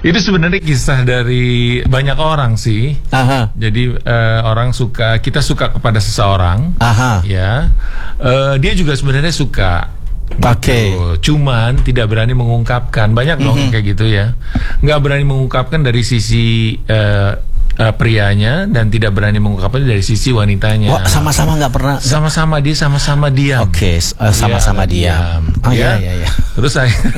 Itu sebenarnya kisah dari banyak orang sih. Aha. Jadi kita suka kepada seseorang. Aha. Ya, dia juga sebenarnya suka. Oke. Cuman tidak berani mengungkapkan. Banyak dong kayak gitu ya. Nggak berani mengungkapkan dari sisi prianya dan tidak berani mengungkapkan dari sisi wanitanya. Wah, sama-sama nggak pernah. Sama-sama diam. Oke, sama-sama diam. Oh Ya. iya. Terus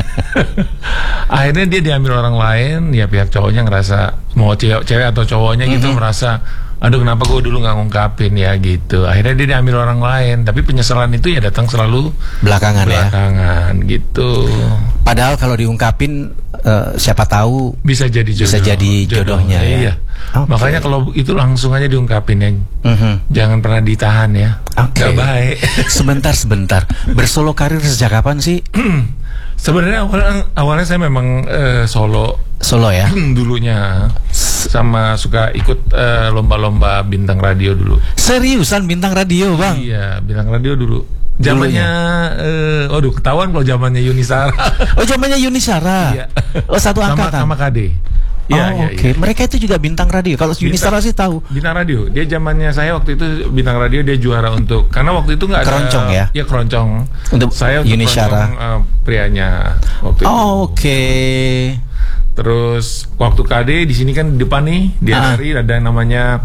akhirnya dia diambil orang lain. Ya pihak cowoknya ngerasa, mau cewek atau cowoknya gitu merasa, aduh kenapa gue dulu nggak ngungkapin ya gitu. Akhirnya dia diambil orang lain. Tapi penyesalan itu ya datang selalu belakangan gitu. Padahal kalau diungkapin siapa tahu bisa jadi jodohnya ya. Iya. Okay. Makanya kalau itu langsung aja diungkapin ya. Jangan pernah ditahan ya. Oke. Gak baik. Sebentar. Bersolo karir sejak kapan sih? Sebenarnya awalnya saya memang solo ya. Dulunya sama suka ikut lomba-lomba bintang radio dulu. Seriusan bintang radio, Bang? Iya, bintang radio dulu. Zamannya ketahuan kalau zamannya Yunisara. Oh, zamannya Yunisara. Iya. Oh, satu angkatan. Sama KD. Iya, Oke. Mereka itu juga bintang radio. Kalau Yunisara sih tahu. Bintang radio. Dia zamannya saya waktu itu bintang radio, dia juara karena waktu itu nggak ada keroncong ya. Iya, keroncong. Untuk saya Yunisara. Prianya waktu itu. Oke. Terus waktu KD di sini kan di depan nih di RRI ada namanya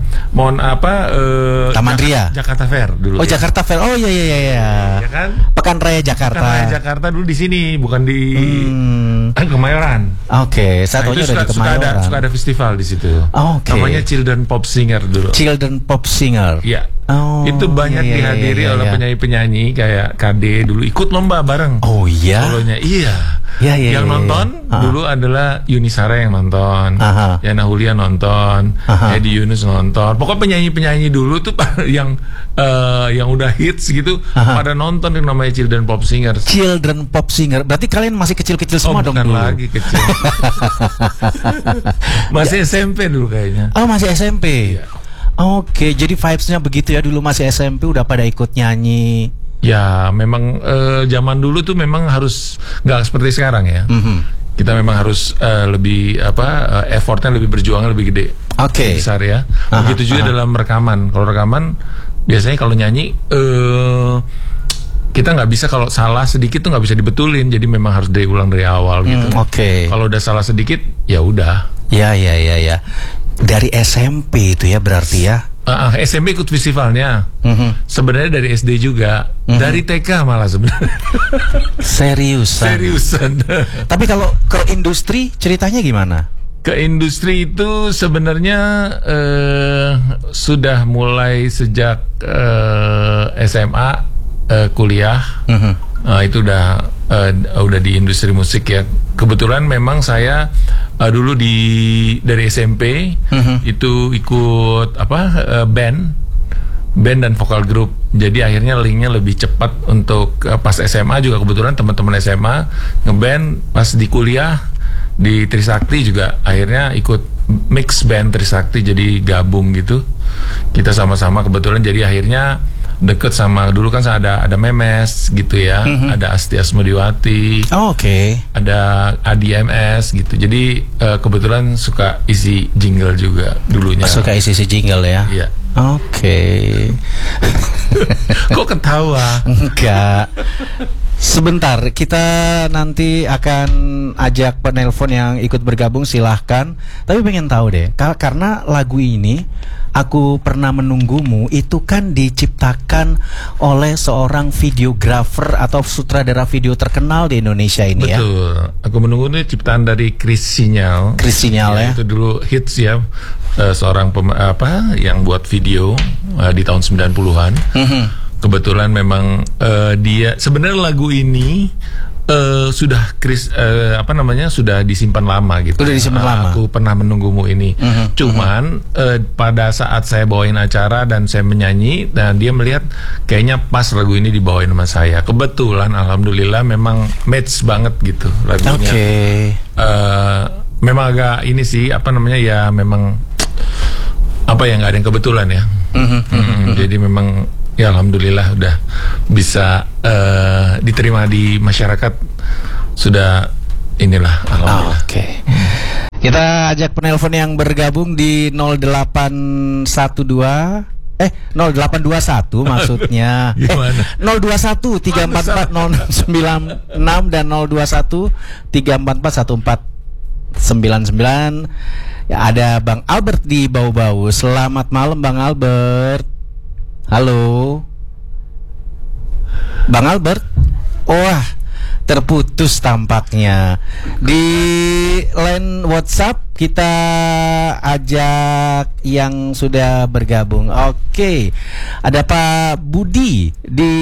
Taman Ria. Jakarta Fair dulu. Oh, ya. Jakarta Fair. Oh iya. Ya kan? Pekan Raya Jakarta. Pekan Raya Jakarta dulu di sini, bukan di Kemayoran. Oke, saya tahu udah di Kemayoran. Suka ada festival di situ. Oke. Namanya Children Pop Singer dulu. Children Pop Singer. Iya. Oh, itu banyak dihadiri oleh penyanyi-penyanyi kayak KD dulu ikut lomba bareng. Oh iya. Solonya iya. Yang nonton dulu adalah Yunisara yang nonton, Yana Hulia nonton, Hedi Yunus nonton. Pokoknya penyanyi-penyanyi dulu tuh yang udah hits gitu pada nonton yang namanya Children Pop Singer. Children Pop Singer. Berarti kalian masih kecil-kecil semua dong dulu? Lagi kecil. Masih SMP dulu kayaknya. Oh, masih SMP. Iya. Oke, jadi vibes-nya begitu ya, dulu masih SMP udah pada ikut nyanyi. Ya, memang zaman dulu tuh memang harus nggak seperti sekarang ya. Kita memang harus lebih effortnya lebih berjuangnya lebih gede, besar ya. Begitu juga dalam rekaman. Kalau rekaman biasanya kalau nyanyi kita nggak bisa, kalau salah sedikit tuh nggak bisa dibetulin. Jadi memang harus diulang dari awal gitu. Kalau udah salah sedikit ya udah. Ya. Dari SMP itu ya berarti ya. SMP ikut festivalnya. Sebenarnya dari SD juga, dari TK malah sebenarnya. Seriusan. Tapi kalau ke industri ceritanya gimana? Ke industri itu sebenarnya sudah mulai sejak SMA, kuliah. Itu udah di industri musik ya. Kebetulan memang saya dulu dari SMP itu ikut band dan vokal grup. Jadi akhirnya linknya lebih cepat untuk pas SMA juga kebetulan teman-teman SMA ngeband. Pas di kuliah di Trisakti juga akhirnya ikut mix band Trisakti, jadi gabung gitu. Kita sama-sama kebetulan jadi akhirnya deket sama, dulu kan ada Memes gitu ya, ada Asti Asmodiwati, ada Adi MS gitu. Jadi kebetulan suka isi jingle juga dulunya. Suka isi jingle ya? Iya. Kok ketawa? Enggak. Sebentar, kita nanti akan ajak penelpon yang ikut bergabung, silahkan. Tapi pengen tahu deh, karena lagu ini Aku Pernah Menunggumu itu kan diciptakan oleh seorang videografer atau sutradara video terkenal di Indonesia ini. Betul. Ya. Aku Menunggu ini ciptaan dari Chris Sinyal. Ya. Itu dulu hits ya. Seorang yang buat video di tahun 90-an. Kebetulan memang dia sebenarnya lagu ini sudah sudah disimpan lama gitu. Udah disimpan lama. Aku Pernah Menunggumu ini. Cuman pada saat saya bawain acara dan saya menyanyi, dan dia melihat kayaknya pas lagu ini dibawain sama saya. Kebetulan alhamdulillah memang match banget gitu lagunya. Memang agak ini sih ya memang nggak ada yang kebetulan ya. Jadi memang ya alhamdulillah udah bisa diterima di masyarakat, sudah inilah alhamdulillah. Kita ajak penelpon yang bergabung di 0812 0821 maksudnya. Gimana? 021 344 096 dan 021 344 1499. Ya, ada Bang Albert di Bau-Bau. Selamat malam Bang Albert. Halo Bang Albert. Wah, terputus tampaknya. Di line WhatsApp kita ajak yang sudah bergabung. Oke. Ada Pak Budi di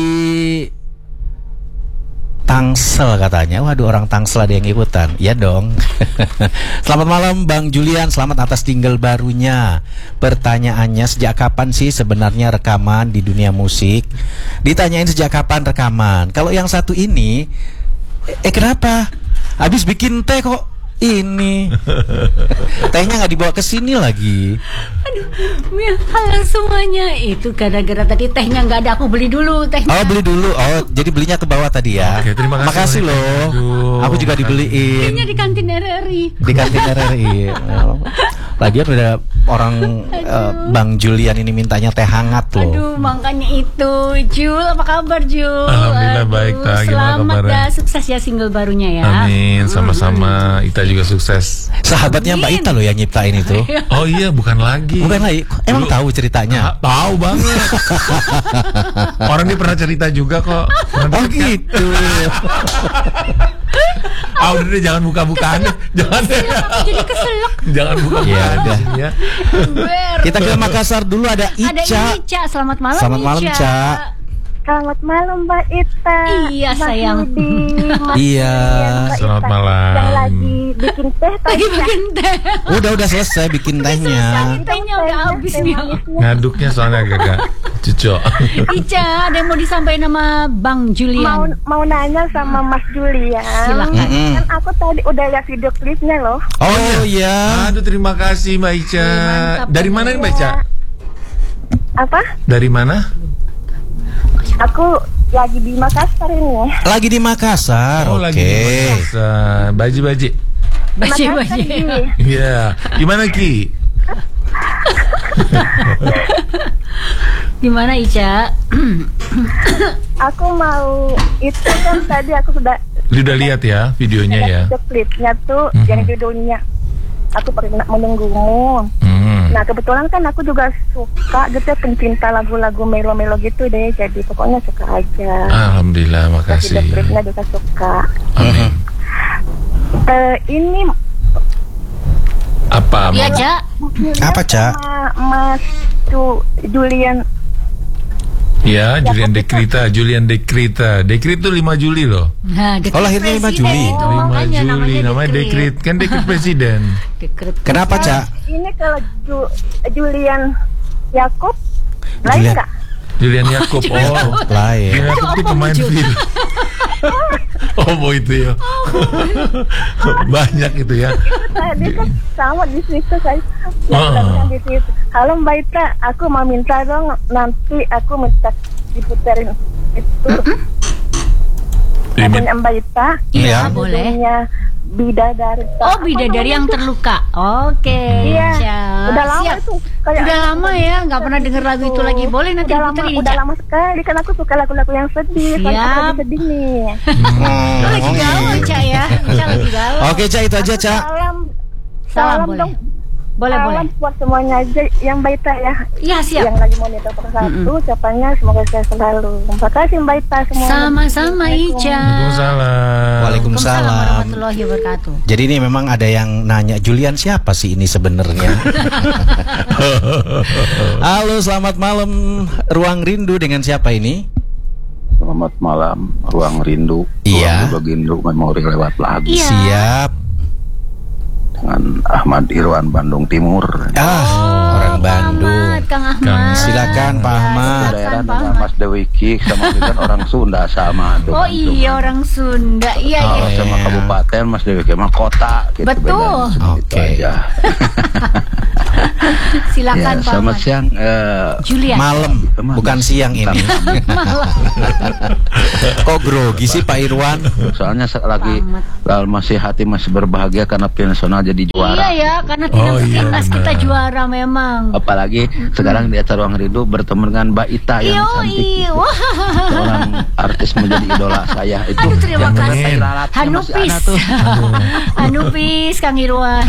Tangsel katanya. Waduh, orang Tangsel ada yang ikutan. Ya dong. Selamat malam Bang Julian, selamat atas single barunya. Pertanyaannya, sejak kapan sih sebenarnya rekaman di dunia musik? Ditanyain sejak kapan rekaman. Kalau yang satu ini kenapa? Habis bikin teh kok ini tehnya nggak dibawa ke sini lagi. Aduh, halo semuanya. Itu gara-gara tadi tehnya nggak ada, aku beli dulu tehnya. Oh, beli dulu. Oh, jadi belinya ke bawah tadi ya. Oke, terima kasih. Makasih loh. Aduh, aku juga dibeliin. Tehnya di kantin RRI. Di kantin RRI. Lagian udah orang Bang Julian ini mintanya teh hangat loh. Aduh, makanya itu. Jul, apa kabar Jul? Alhamdulillah baik, Ta. Gimana Selamat kabarnya? ya, sukses ya single barunya ya. Amin, sama-sama. Ita juga sukses. Sahabatnya Mbak Ita loh yang nyiptain itu. Oh iya, bukan lagi. Bukan lagi. Emang Dulu- tahu ceritanya? Tahu banget. Orang dia pernah cerita juga kok. Oh gitu. Udah deh, jangan buka-bukaan. Jangan deh. Jadi keselak. Jangan Ya buka-bukaan di udah. sini ya. Kita ke Makassar dulu, ada Ada Ica. Ica, selamat malam Selamat malam, Ica. Ca. Selamat malam Mbak Ita. Iya, Mas sayang. Yudi, Mas Iya. Julian, Mbak Selamat Ita. malam. Yang lagi bikin teh Lagi bikin teh. Udah selesai bikin tehnya. Tehnya udah habis nih. Ngaduknya soalnya agak cucok. Ica, ada yang mau disampaikan sama Bang Julian? mau nanya sama Mas Julian. Silakan. Kan aku tadi udah lihat video klipnya loh. Oh iya. Aduh, terima kasih Mbak Ica. Mantap. Dari mana nih Mbak Ica? Apa? Dari mana? Aku lagi di Makassar ini. Lagi di Makassar. Oh, Oke. lagi di Makassar. Baji-baji. Makassar Baji-baji. Ki. Iya. Gimana Ki? Gimana Ica? Aku mau itu kan tadi aku sudah Lu udah lihat ya videonya ya? video klipnya tuh yang judulnya Aku Pernah Menunggumu. Nah kebetulan kan aku juga suka gitu ya, pencinta lagu-lagu melo-melo gitu deh. Jadi pokoknya suka aja. Alhamdulillah, Video makasih. klipnya juga suka. Amin. Ini Apa? Iya, Mama? Ca. Apa, Ca? sama Mas Julian. Ya, Julian Dekrita. Dekrit tuh 5 Juli loh. Nah, dekret Oh, lahirnya 5 presiden Juli. itu, 5 makanya Juli namanya Dekrit. Kan dekrit presiden. Dekret. Kenapa, Ca? Ini kalau Julian Yakob lain Julian. nggak? Julian Yakob. Oh, Lain. Julian Yakob tuh pemain film. Oh, mau itu ya. Banyak itu ya. Tadi kan sama di situ saya. Ah. Di situ. Halo Mbak Ita, aku mau minta dong nanti aku minta diputerin itu lagunya Mbak Ita. Iya. Boleh. Judulnya Bidadari. Oh, bidadari yang terluka. Oke. Iya. Ca. Udah lama Siap. itu. Kayak Udah lama ya, nggak pernah denger lagu itu lagi. Boleh nanti udah lama, diputerin, udah Ca. lama sekali kan aku suka lagu-lagu yang sedih. Soalnya aku Siap. lagi sedih nih. Lo lagi galau, Ca ya. Ca lagi galau. Oke, Ca, itu aja, Ca. Salam boleh. dong. Boleh, boleh. Salam buat semuanya aja yang Mbak Ita ya. Iya, siap. Yang lagi monitor persatu, ucapannya semoga saya selalu. Terima kasih Mbak Ita semua. Sama-sama Ica. Waalaikumsalam. Waalaikumsalam. warahmatullahi wabarakatuh. Jadi ini memang ada yang nanya, Julian siapa sih ini sebenarnya? Halo, selamat malam. Ruang Rindu dengan siapa ini? Selamat malam, Ruang Rindu. Iya. Ruang Rindu memori lewat lagu Iya. Siap. dengan Ahmad Irwan Bandung Timur. Orang Bandung. Ahmad, Kang Ahmad. Silakan Pak Ahmad. Daerah Pak dengan Ahmad. Mas Dewi Ki sama kita kan orang Sunda sama. Oh iya, orang Sunda. Iya, iya. Kalau sama Iya. kabupaten Mas Dewi Ki mah kota gitu. Betul. bedanya, segitu Oke. aja. Silakan Pak Selamat Ahmad. siang. Julian. Malam, bukan siang ini. Kok grogi sih Pak Irwan? Soalnya masih hati masih berbahagia karena tim nasional jadi juara. Iya ya, karena timnas kita juara memang. Apalagi sekarang di acara Ruang Rindu bertemu dengan Mbak Ita yang cantik. Wah. Seorang artis menjadi idola saya itu. Aduh, terima yang kasih. Hanupis. Hanupis Kang Irwan.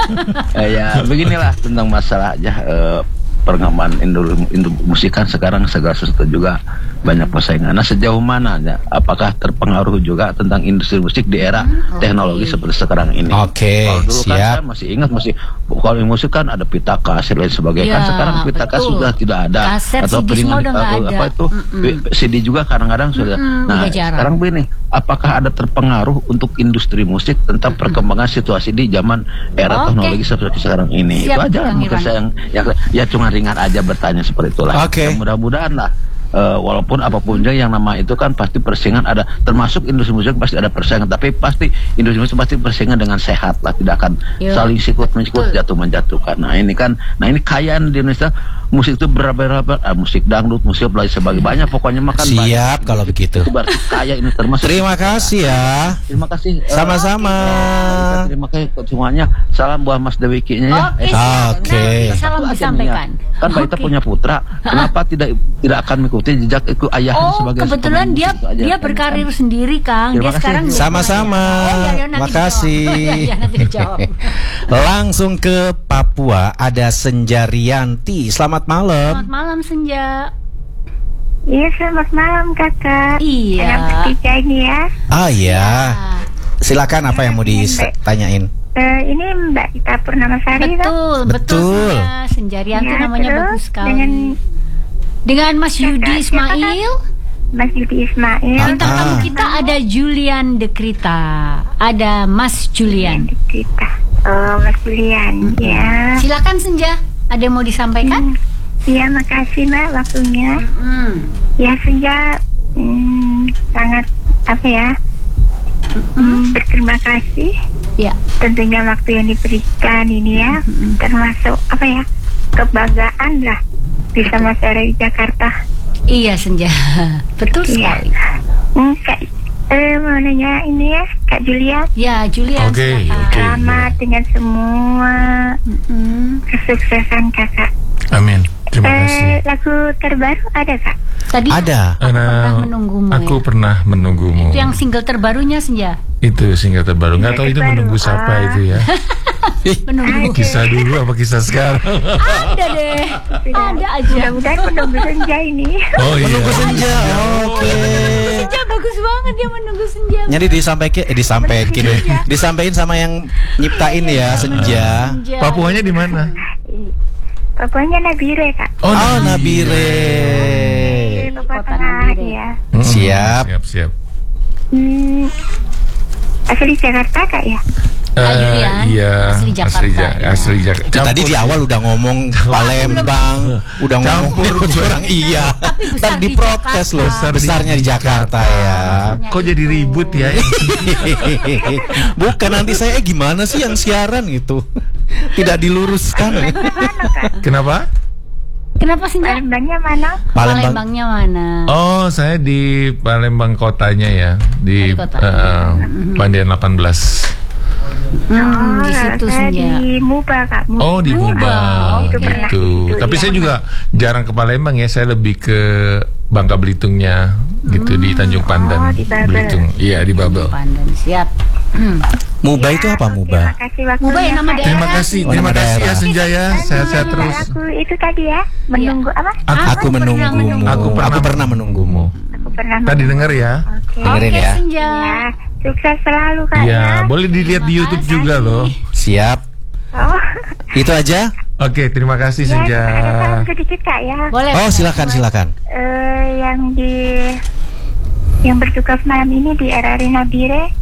Ya beginilah tentang masalah aja pengembangan musik kan sekarang segala sesuatu juga banyak persaingan. Nah sejauh mana ya, apakah terpengaruh juga tentang industri musik di era teknologi seperti sekarang ini? Oke, Kalau dulu kan siap. saya masih ingat kalau di musik kan ada pita kaset lain sebagainya. Ya, Kan sekarang pita kaset betul. sudah tidak ada. Kaset, atau CD piringan semua udah nggak ada. apa itu CD juga kadang-kadang sudah. Nah udah jarang. sekarang begini, apakah ada terpengaruh untuk industri musik tentang perkembangan situasi di zaman era teknologi seperti sekarang ini? Siap, Itu aja Kang mungkin Irwan. saya yang ya cuma ringan aja bertanya seperti itulah. Oke. Ya, mudah-mudahan lah. Walaupun apapun juga yang nama itu kan pasti persaingan ada, termasuk industri musik pasti ada persaingan, tapi pasti industri musik pasti persaingan dengan sehat lah, tidak akan saling sikut menjatuhkan. Nah ini kayaan di Indonesia musik itu berapa musik dangdut, musik lain sebagainya, banyak pokoknya makan Siap kalau begitu. itu berarti kaya ini termasuk. Terima kasih ya. Terima kasih. Sama-sama. Terima kasih semuanya. Salam buat Mas Dewikinya ya. Oke. Oke. Nanti salam Satu aja disampaikan. nih ya. Kan Mbak Ita punya putra, kenapa tidak akan mengikuti jejak itu ayahnya Oh, sebagai kebetulan pemain dia musik? Itu aja dia kan. berkarir sendiri, Kang. Terima Dia kasih. sekarang jadi Sama-sama. penyanyi. Oh, ya, nanti Makasih. dijawab. Ya, nanti dijawab. Langsung ke Papua ada Senjarianti. Selamat malam. Selamat malam Senja. Iya, selamat malam kakak. Iya. Yang ketiga ini ya. Ah ya. Silakan apa yang mau ditanyain? Ini Mbak Ita Purnamasari kan? Betul. Senja. Senjarianti Ya, namanya terus bagus sekali. Dengan Mas Yudi Kakak, siapa, Kak? Ismail. Mas Yudi Ismail. Bintang tamu kita ada Julian Dekrita. Ada Mas Julian. Kita. Oh, Mas Julian. Ya. Silakan Senja. Ada yang mau disampaikan? Iya, makasih Mbak waktunya. Hmm. Ya, Senja sangat apa ya? Berterima kasih. Ya. Tentunya waktu yang diberikan ini ya, termasuk apa ya? Kebanggaan lah bisa masuk di Jakarta. Iya Senja. Betul Iya. sekali. Kak, mau nanya ini ya, Kak Julia. Ya, Julian. Oke, silakan. oke. Selamat dengan semua kesuksesan kakak. Amin. Terima kasih. Lagu terbaru ada kak? Tadi Ada. Aku pernah menunggumu. Aku Ya. pernah menunggumu. Itu yang single terbarunya Senja. Itu single terbaru. Nggak tahu itu Terbaru. menunggu siapa itu ya. Menunggu. Kisah dulu apa kisah sekarang? Ada deh. Ada aja. Mudah-mudahan menunggu senja ini. Oh iya. Menunggu senja. Oke. Senja bagus banget dia menunggu Senja. Jadi disampaikan sama yang nyiptain ya Senja. Senja. Papuanya di mana? Pokoknya Nabire kak. Oh, Nabire. Papua Kota Tengah Nabire. ya. Siap. Siap. Asli Jakarta kak ya? Julian, Iya. asli Jakarta. Asli Jakarta. Tadi di awal udah ngomong Palembang, udah ngomong orang iya. besar Tadi di diprotes loh, Jakarta. besarnya di Jakarta ya. Kok jadi ribut ya? Bukan nanti saya gimana sih yang siaran gitu. Tidak diluruskan. Kenapa? Kenapa Senja? Palembangnya mana? Palembangnya mana? Oh, saya di Palembang kotanya ya, di Di kota. Pandian 18. Di situ saya Senja. di Muba kak. Oh, di Muba. Itu pernah Gitu. itu, Tapi ya. saya juga jarang ke Palembang ya, saya lebih ke Bangka Belitungnya gitu, di Tanjung Pandan. di Babel. Belitung. Iya, di Babel. Pandan siap. Muba itu apa Terima Muba? kasih waktunya. Muba yang nama Kak. daerah. Terima kasih Oh, nama ya daerah. Senja ya, sehat-sehat terus. Aku itu tadi ya, menunggu apa? Aku menunggumu. Aku pernah menunggumu. Aku pernah Tadi dengar ya. Oke. Dengerin Oke ya. Senja. Ya, sukses selalu kak Iya, ya. boleh dilihat di YouTube juga loh. Siap. Oh, Itu aja. Oke, terima kasih ya, Senja. ada salam sedikit kak ya. Boleh. Oh, silakan. Yang bertugas malam ini di RRI Nabire,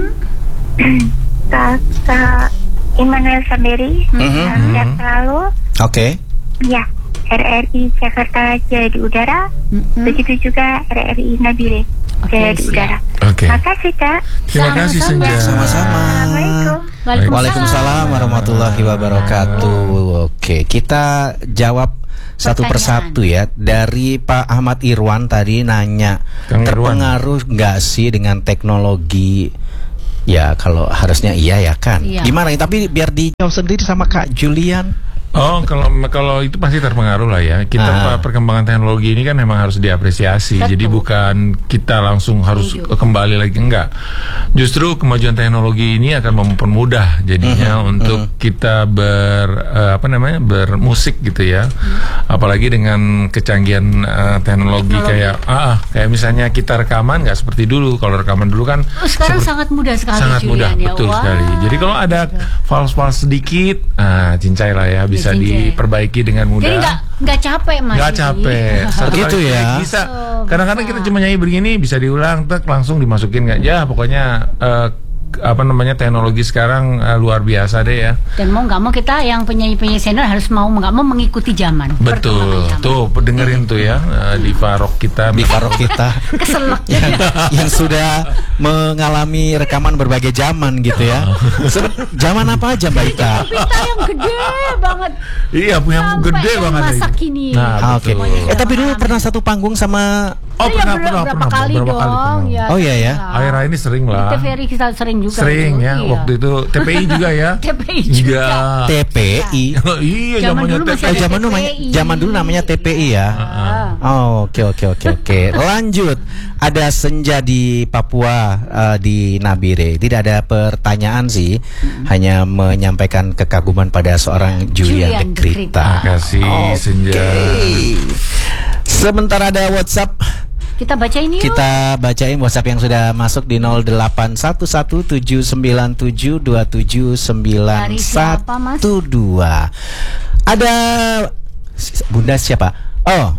Kakak Immanuel Samberi, sehat selalu. Oke. Ya, RRI Jakarta Jaya di udara, begitu juga RRI Nabire Jaya di siap. udara. Oke. Makasih kak. Terima kasih Sama-sama. Senja. Sama-sama. Assalamualaikum. Waalaikumsalam warahmatullahi wabarakatuh. Oke, kita jawab satu persatu ya. Dari Pak Ahmad Irwan tadi nanya, terpengaruh nggak sih dengan teknologi? Ya kalau harusnya iya ya kan. Iya. Gimana? Tapi biar dijawab sendiri sama Kak Julian. Oh, kalau itu pasti terpengaruh lah ya. Kita perkembangan teknologi ini kan memang harus diapresiasi. Betul. Jadi bukan kita langsung harus kembali lagi, enggak. Justru kemajuan teknologi ini akan mempermudah jadinya untuk kita bermusik gitu ya. Apalagi dengan kecanggihan teknologi kayak misalnya kita rekaman nggak seperti dulu. Kalau rekaman dulu kan sekarang sangat mudah sekali. Sangat mudah, betul sekali. Jadi kalau ada fals-fals sedikit, cincai lah ya. Bisa diperbaiki dengan mudah. Jadi nggak capek mas. Nggak capek. Satu gitu ya. Bisa. Kadang-kadang kita cuma nyanyi begini bisa diulang, langsung dimasukin nggak? Ya pokoknya teknologi sekarang luar biasa deh ya. Dan mau nggak mau kita yang penyanyi-penyanyi senior harus mau nggak mau mengikuti zaman. Betul. Tuh dengerin tuh ya Diva Rock kita. Keselak. yang sudah mengalami rekaman berbagai zaman gitu ya. Zaman apa aja Mbak Ita? Kita yang gede banget. Iya, yang gede banget. Masa kini. Nah, oke. Tapi dulu pernah satu panggung sama. Pernah berapa kali dong. Ya. Oh iya ya. Akhir-akhir ini sering lah. Di TVRI kita sering juga. Sering ya. Waktu itu TPI juga ya. TPI juga. TPI. Iya, zaman dulu namanya TPI ya. Oke. Lanjut. Ada senja di Papua di Nabire. Tidak ada pertanyaan sih, hanya menyampaikan kekaguman pada seorang Julian de Krita. Terima kasih senja. Sebentar ada WhatsApp. Kita bacain yuk. Kita bacain WhatsApp yang sudah masuk di 081179727912. Ada Bunda siapa? Oh.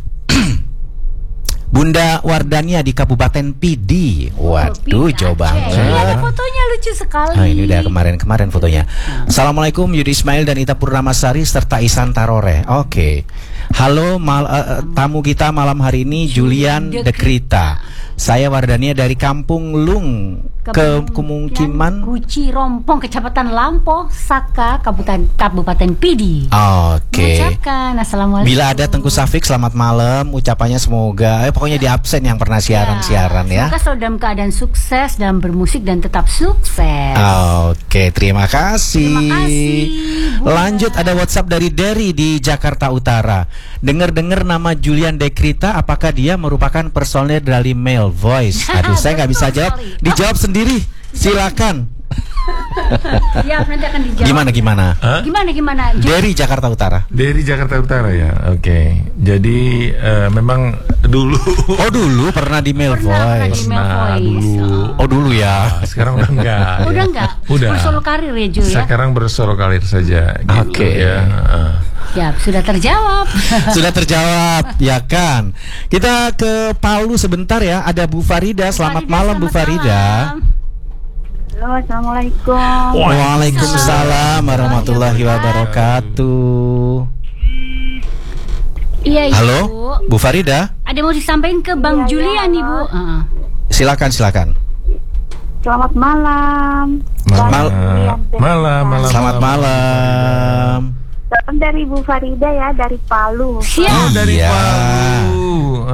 Bunda Wardania di Kabupaten Pidi. Waduh, jauh banget. Ada fotonya lucu sekali. Nah, ini udah kemarin fotonya. Assalamualaikum Yudi Ismail dan Ita Purnamasari serta Isan Tarore. Oke. Halo tamu kita malam hari ini Julian de Krita. Saya Wardania dari Kampung Lung, Kemungkinan Guci Rompong, Kecamatan Lampo, Saka, Kabupaten Pidi. Oke. Mengucapkan assalamualaikum. Bila ada Tengku Safik, selamat malam. Ucapannya semoga, pokoknya di absen yang pernah siaran ya. Semoga selalu dalam keadaan sukses dalam bermusik dan tetap sukses. Oke, terima kasih. Lanjut, ada WhatsApp dari Derry di Jakarta Utara. Dengar-dengar nama Julian de Krita, apakah dia merupakan personel dari Male Voice? Aduh, saya nggak bisa jawab. Dijawab sendiri. Silakan. Ya, nanti akan dijawab. Gimana? Gimana? Dari Jakarta Utara. Dari Jakarta Utara ya. Oke. Jadi memang dulu. Oh, dulu pernah di Male Voice. Dulu. Oh, dulu ya. Sekarang udah enggak. Udah enggak. Udah. Bersolo karir ya, Ju ya. Sekarang bersolo karir saja gitu. Oke. Ya. Ya, sudah terjawab. Sudah terjawab, ya kan. Kita ke Palu sebentar ya. Ada Bu Farida. Selamat malam, Bu Farida. Halo, assalamualaikum. Waalaikumsalam warahmatullahi wabarakatuh. Iya, halo, Bu Farida. Ada mau disampaikan ke Bang Julian nih, Bu. Silakan. Selamat malam. Malam. Selamat malam. Dari Bu Farida ya, dari Palu. Siap. Dari Palu.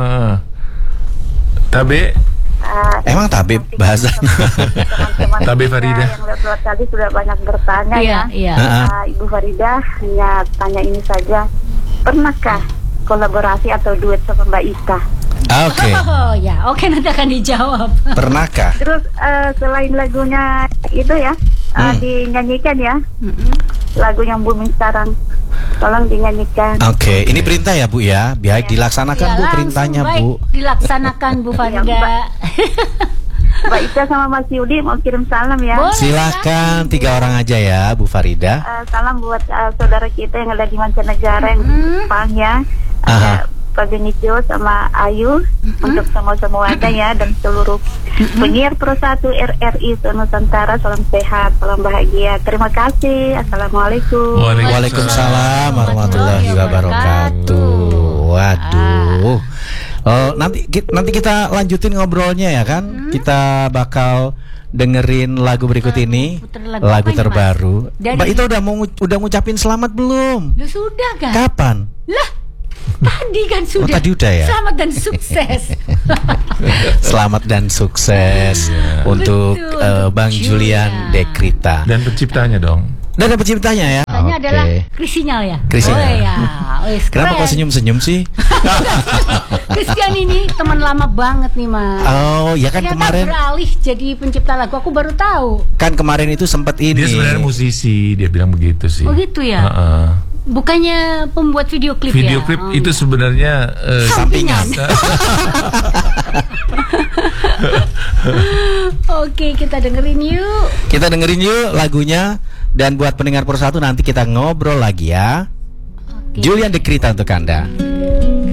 Tabe. Emang tabe bahasanya. Tabe Farida. Yang lewat tadi sudah banyak bertanya ya. Iya. Ibu Farida hanya tanya ini saja. Pernahkah kolaborasi atau duet sama Mbak Ita? Oke. Oke, nanti akan dijawab. Pernahkah? Terus selain lagunya itu ya, dinyanyikan ya. Lagu yang booming sekarang. Tolong dinyanyikan. Oke, ini perintah ya Bu ya. Biar dilaksanakan Bu perintahnya Bu. Dilaksanakan Bu Farida. Mbak Ita sama Mas Yudi mau kirim salam ya. Boleh, silakan 3 orang aja ya Bu Farida. Salam buat saudara kita yang ada di mancanegara yang di Jepang ya. Ada Pak Benicio sama Ayu untuk semua-semuanya ya, dan seluruh penyiar Pro 1 RRI Nusantara, salam sehat, salam bahagia. Terima kasih. Assalamualaikum. Waalaikumsalam warahmatullahi wabarakatuh. Waduh. Nanti kita lanjutin ngobrolnya ya kan. Kita bakal dengerin lagu berikut ini, lagu terbaru. Mbak Ita udah ngucapin selamat belum? Loh, sudah kan? Kapan? Lah, tadi kan sudah. Tadi udah ya. Selamat dan sukses. Selamat dan sukses untuk Bang Julian Dekrita. Dan penciptanya dong. Dan ada penciptanya ya. Penciptanya adalah Krisinyal ya. Krisinyal. Oh ya. Wes, Kenapa kok senyum-senyum sih? Christian ini teman lama banget nih, Mas. Oh, ya kan Ternyata kemarin beralih jadi pencipta lagu. Aku baru tahu. kan kemarin itu sempat ini. Dia sebenarnya musisi, dia bilang begitu sih. Oh gitu ya. Bukannya pembuat video klip ya? Video klip itu sebenarnya sampingan. Oke, kita dengerin yuk. Kita dengerin yuk lagunya. Dan buat pendengar Persatu nanti kita ngobrol lagi ya. Oke. Julian Dekrita untuk Anda.